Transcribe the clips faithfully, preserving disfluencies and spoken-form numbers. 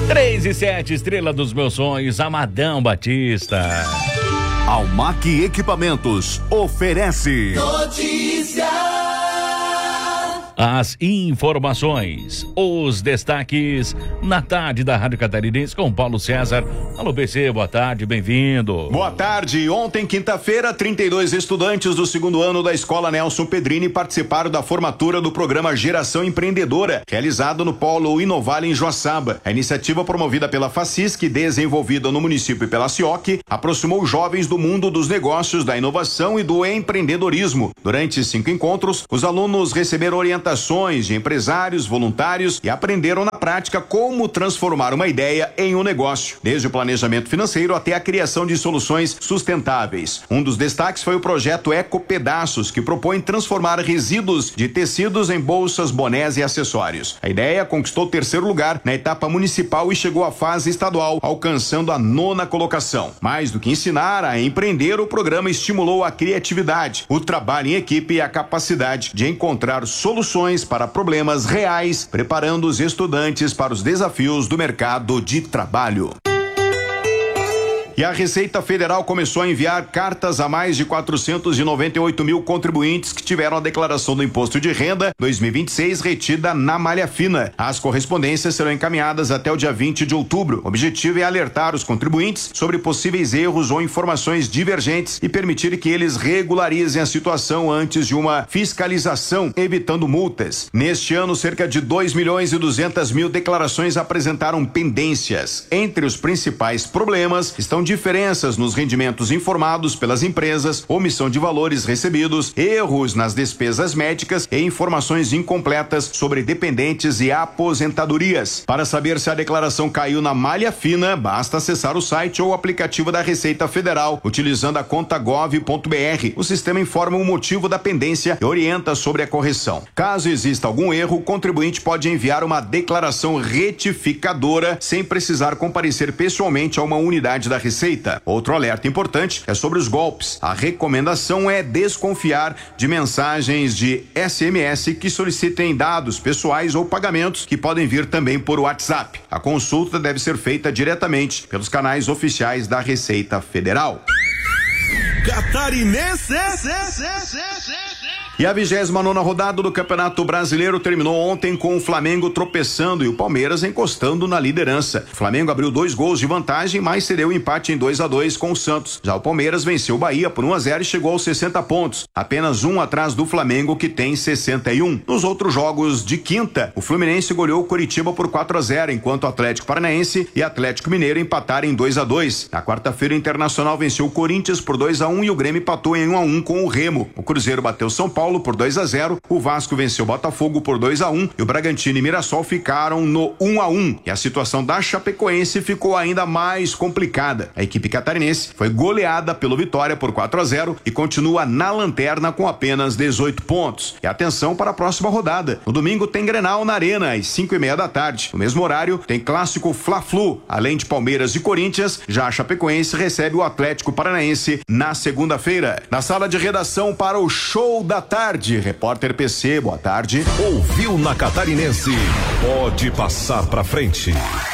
três e sete, estrela dos meus sonhos, Amadão Batista. Almac Equipamentos oferece notícia. As informações, os destaques na tarde da Rádio Catarinense com Paulo César. Alô, B C, boa tarde, bem-vindo. Boa tarde. Ontem, quinta-feira, trinta e dois estudantes do segundo ano da Escola Nelson Pedrini participaram da formatura do programa Geração Empreendedora, realizado no Polo Inovale em Joaçaba. A iniciativa, promovida pela Facisc e desenvolvida no município pela CIOC, aproximou jovens do mundo dos negócios, da inovação e do empreendedorismo. Durante cinco encontros, os alunos receberam orientações de empresários, voluntários e aprenderam na prática como transformar uma ideia em um negócio, desde o planejamento financeiro até a criação de soluções sustentáveis. Um dos destaques foi o projeto Ecopedaços, que propõe transformar resíduos de tecidos em bolsas, bonés e acessórios. A ideia conquistou o terceiro lugar na etapa municipal e chegou à fase estadual, alcançando a nona colocação. Mais do que ensinar a empreender, o programa estimulou a criatividade, o trabalho em equipe e a capacidade de encontrar soluções para problemas reais, preparando os estudantes para os desafios do mercado de trabalho. E a Receita Federal começou a enviar cartas a mais de quatrocentos e noventa e oito mil contribuintes que tiveram a declaração do Imposto de Renda dois mil e vinte e seis retida na malha fina. As correspondências serão encaminhadas até o dia vinte de outubro. O objetivo é alertar os contribuintes sobre possíveis erros ou informações divergentes e permitir que eles regularizem a situação antes de uma fiscalização, evitando multas. Neste ano, cerca de dois milhões e duzentas mil declarações apresentaram pendências. Entre os principais problemas estão diferenças nos rendimentos informados pelas empresas, omissão de valores recebidos, erros nas despesas médicas e informações incompletas sobre dependentes e aposentadorias. Para saber se a declaração caiu na malha fina, basta acessar o site ou o aplicativo da Receita Federal, utilizando a conta gov ponto br. O sistema informa o motivo da pendência e orienta sobre a correção. Caso exista algum erro, o contribuinte pode enviar uma declaração retificadora sem precisar comparecer pessoalmente a uma unidade da Receita. Outro alerta importante é sobre os golpes. A recomendação é desconfiar de mensagens de S M S que solicitem dados pessoais ou pagamentos que podem vir também por WhatsApp. A consulta deve ser feita diretamente pelos canais oficiais da Receita Federal. Catarinense. E a vigésima nona rodada do Campeonato Brasileiro terminou ontem com o Flamengo tropeçando e o Palmeiras encostando na liderança. O Flamengo abriu dois gols de vantagem, mas cedeu o empate em dois a dois com o Santos. Já o Palmeiras venceu o Bahia por um a zero e chegou aos sessenta pontos, apenas um atrás do Flamengo, que tem sessenta e um. Nos outros jogos de quinta, o Fluminense goleou o Coritiba por quatro a zero, enquanto o Atlético Paranaense e Atlético Mineiro empataram em dois a dois. Na quarta-feira, o Internacional venceu o Corinthians por dois a um e o Grêmio empatou em um a um com o Remo. O Cruzeiro bateu São Paulo por dois a zero, o Vasco venceu o Botafogo por dois a um e o Bragantino e Mirassol ficaram no um a um. E a situação da Chapecoense ficou ainda mais complicada. A equipe catarinense foi goleada pelo Vitória por quatro a zero e continua na lanterna com apenas dezoito pontos. E atenção para a próxima rodada. No domingo tem Grenal na Arena às cinco e meia da tarde. No mesmo horário tem clássico Fla-Flu, além de Palmeiras e Corinthians. Já a Chapecoense recebe o Atlético Paranaense na segunda-feira. Na sala de redação para o Show da Tarde, repórter P C, boa tarde. Ouviu na Catarinense? Pode passar pra frente.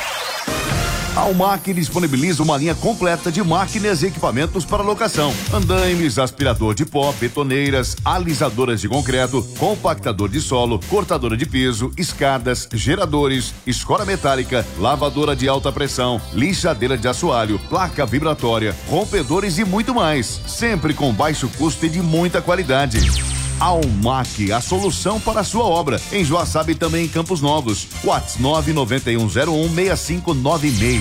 A Almac disponibiliza uma linha completa de máquinas e equipamentos para locação: andaimes, aspirador de pó, betoneiras, alisadoras de concreto, compactador de solo, cortadora de piso, escadas, geradores, escora metálica, lavadora de alta pressão, lixadeira de assoalho, placa vibratória, rompedores e muito mais, sempre com baixo custo e de muita qualidade. Almac, a solução para a sua obra, em Joaçaba e também em Campos Novos. WhatsApp nove nove um zero um seis cinco nove seis.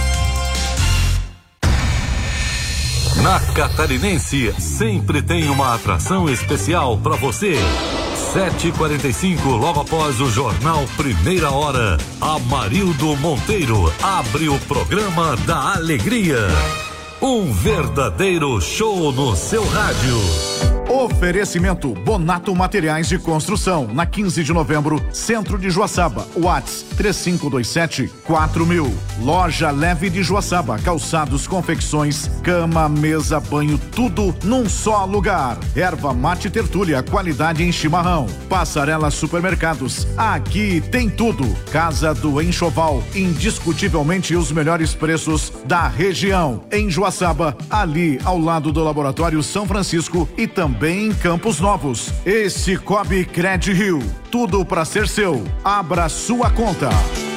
Na Catarinense, sempre tem uma atração especial para você. sete e quarenta e cinco, logo após o jornal Primeira Hora, Amarildo Monteiro abre o programa da alegria. Um verdadeiro show no seu rádio. Oferecimento Bonato Materiais de Construção, na quinze de novembro, centro de Joaçaba. Whats três cinco dois sete quatro mil. Loja Leve de Joaçaba, calçados, confecções, cama, mesa, banho, tudo num só lugar. Erva Mate Tertúlia, qualidade em chimarrão. Passarela Supermercados, aqui tem tudo. Casa do Enxoval, indiscutivelmente os melhores preços da região. Em Joaçaba, ali ao lado do Laboratório São Francisco e também em Campos Novos. Esse Cicobi Cred Rio, tudo para ser seu. Abra sua conta.